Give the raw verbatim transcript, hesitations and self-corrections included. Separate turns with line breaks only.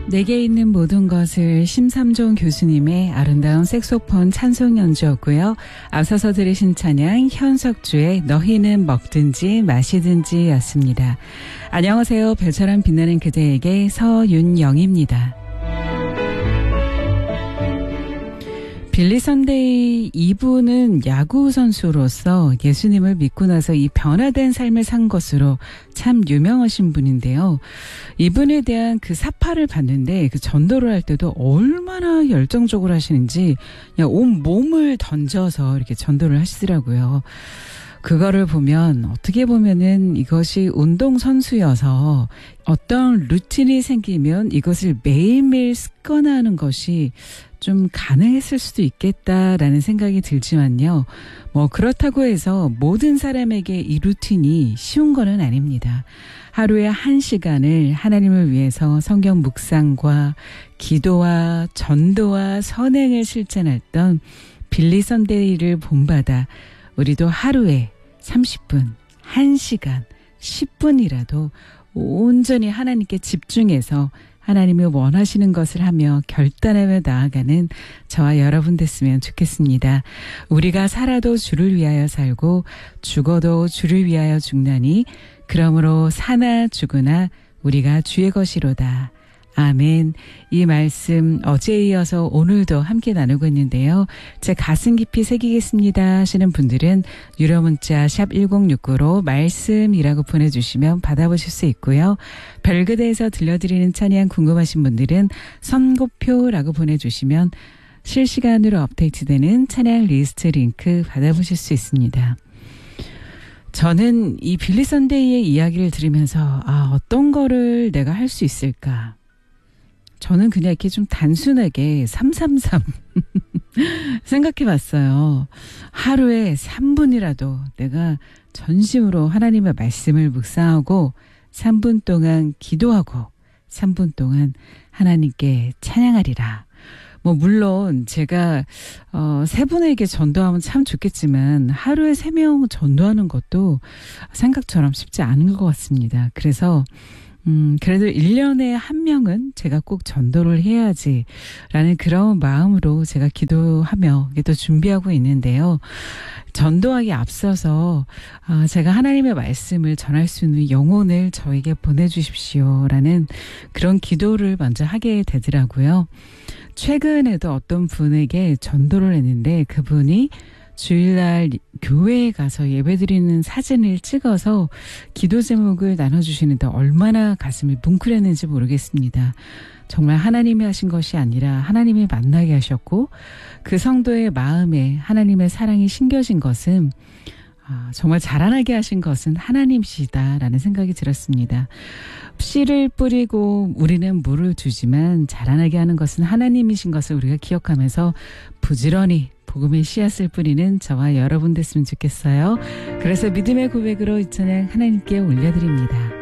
내게 있는 모든 것을 심삼종 교수님의 아름다운 색소폰 찬송 연주였고요. 앞서서 들으신 찬양 현석주의 너희는 먹든지 마시든지 였습니다. 안녕하세요. 별처럼 빛나는 그대에게 서윤영입니다. 빌리 선데이 이분은 야구 선수로서 예수님을 믿고 나서 이 변화된 삶을 산 것으로 참 유명하신 분인데요. 이분에 대한 그 사파를 봤는데 그 전도를 할 때도 얼마나 열정적으로 하시는지 그냥 온 몸을 던져서 이렇게 전도를 하시더라고요. 그거를 보면 어떻게 보면은 이것이 운동선수여서 어떤 루틴이 생기면 이것을 매일매일 습관화하는 것이 좀 가능했을 수도 있겠다라는 생각이 들지만요. 뭐 그렇다고 해서 모든 사람에게 이 루틴이 쉬운 거는 아닙니다. 하루에 한 시간을 하나님을 위해서 성경 묵상과 기도와 전도와 선행을 실천했던 빌리 선데이를 본받아 우리도 하루에 삼십 분, 한 시간, 십 분이라도 온전히 하나님께 집중해서 하나님이 원하시는 것을 하며 결단하며 나아가는 저와 여러분 됐으면 좋겠습니다. 우리가 살아도 주를 위하여 살고 죽어도 주를 위하여 죽나니 그러므로 사나 죽으나 우리가 주의 것이로다. 아멘. 이 말씀 어제에 이어서 오늘도 함께 나누고 있는데요. 제 가슴 깊이 새기겠습니다 하시는 분들은 유료 문자 샵 일공육구로 말씀이라고 보내주시면 받아보실 수 있고요. 별그대에서 들려드리는 찬양 궁금하신 분들은 선고표라고 보내주시면 실시간으로 업데이트되는 찬양 리스트 링크 받아보실 수 있습니다. 저는 이 빌리 선데이의 이야기를 들으면서 아 어떤 거를 내가 할 수 있을까? 저는 그냥 이렇게 좀 단순하게 삼삼삼 생각해 봤어요. 하루에 삼 분이라도 내가 전심으로 하나님의 말씀을 묵상하고 삼 분 동안 기도하고 삼 분 동안 하나님께 찬양하리라. 뭐 물론 제가 어, 세 분에게 전도하면 참 좋겠지만 하루에 세 명 전도하는 것도 생각처럼 쉽지 않은 것 같습니다. 그래서 음, 그래도 일 년에 한 명은 제가 꼭 전도를 해야지라는 그런 마음으로 제가 기도하며 또 준비하고 있는데요. 전도하기 앞서서 아, 제가 하나님의 말씀을 전할 수 있는 영혼을 저에게 보내주십시오라는 그런 기도를 먼저 하게 되더라고요. 최근에도 어떤 분에게 전도를 했는데 그분이 주일날 교회에 가서 예배드리는 사진을 찍어서 기도 제목을 나눠주시는데 얼마나 가슴이 뭉클했는지 모르겠습니다. 정말 하나님이 하신 것이 아니라 하나님이 만나게 하셨고 그 성도의 마음에 하나님의 사랑이 심겨진 것은 아, 정말 자라나게 하신 것은 하나님이시다라는 생각이 들었습니다. 씨를 뿌리고 우리는 물을 주지만 자라나게 하는 것은 하나님이신 것을 우리가 기억하면서 부지런히 복음의 씨앗을 뿌리는 저와 여러분 됐으면 좋겠어요. 그래서 믿음의 고백으로 이 찬양 하나님께 올려드립니다.